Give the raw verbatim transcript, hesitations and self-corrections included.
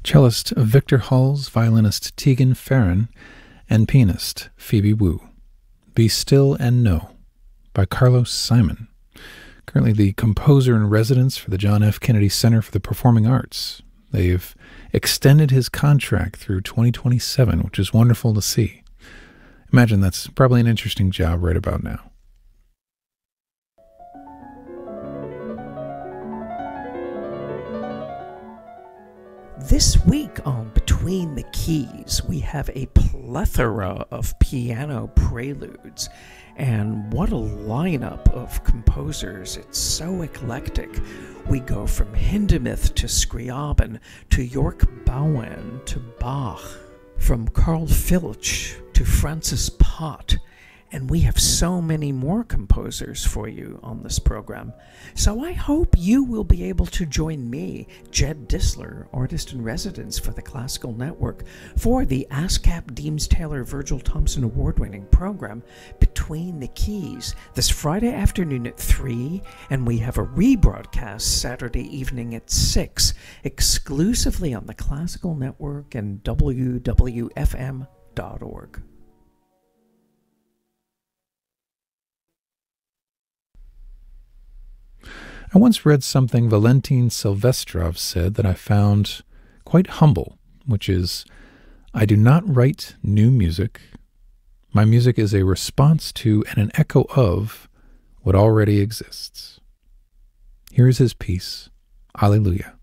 cellist Victor Hulls, violinist Tegan Farron, and pianist Phoebe Wu. Be Still and Know by Carlos Simon, currently the composer in residence for the John F. Kennedy Center for the Performing Arts. They've extended his contract through twenty twenty-seven, which is wonderful to see. Imagine that's probably an interesting job right about now. This week on Between the Keys, we have a plethora of piano preludes, and what a lineup of composers. It's so eclectic. We go from Hindemith to Scriabin to York Bowen to Bach, from Carl Filch to Francis Pott, and we have so many more composers for you on this program. So I hope you will be able to join me, Jed Disler, artist in residence for the Classical Network, for the ASCAP Deems Taylor Virgil Thompson Award-winning program, Between the Keys, this Friday afternoon at three, and we have a rebroadcast Saturday evening at six, exclusively on the Classical Network and W W F M dot org. I once read something Valentin Silvestrov said that I found quite humble, which is, I do not write new music. My music is a response to and an echo of what already exists. Here is his piece, Alleluia.